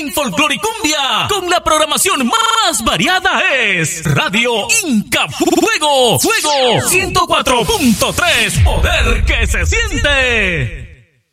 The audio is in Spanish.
en folclore y cumbia, con la programación más variada es Radio Inca Fuego, 104.3, poder que se siente.